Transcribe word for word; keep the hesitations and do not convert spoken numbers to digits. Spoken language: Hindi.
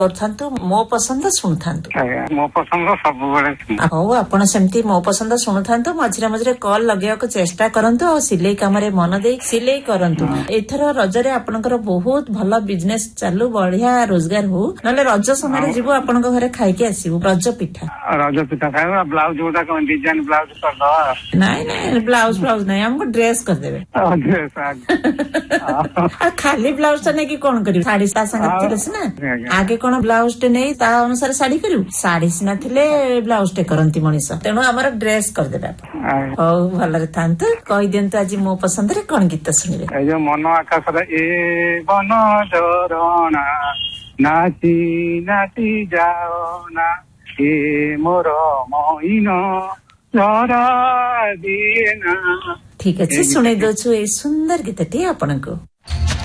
करथांतु मो पसंद सुनथांतु मो पसंद सब बेले हौ आपण सेमती मो पसंद सुनथांतु मझिरे मझिरे कॉल लगेयाको चेष्टा करंतु और सिलाई काम रे मन दे सिलाई करंतु एथरो रजरे आपनकर बहुत भल बिजनेस चालू बढ़िया रोजगार हो नले रज समय जीवो आपनक घरे खाइ के आसीबो रज पिठा रज पिठा खाइबो ब्लाउज जोटा कोन डिजाइन ब्लाउज कर दो नहीं नहीं ब्लाउज ब्लाउज नहीं हमको ड्रेस कर देबे आ खाली ब्लाउज त नै कि कोन करियो साड़ी ता संग थिलस ना आगे कोन ब्लाउज टे नै ता अनुसार साड़ी करियो साड़ी सिना थिले ब्लाउज टे करंती मनिस तेनो हमर ड्रेस कर देबे ओ भलरे थांत कहि देंतु आज मो पसंद रे कोन गीत सुनिबे ए जो मन आकाश रे ए बन झरना नाची नाची जाओ ना ए मोर मोइन जरा दिए ना। ठीक अच्छे सुने दो ए सुंदर गीतटी आपनको।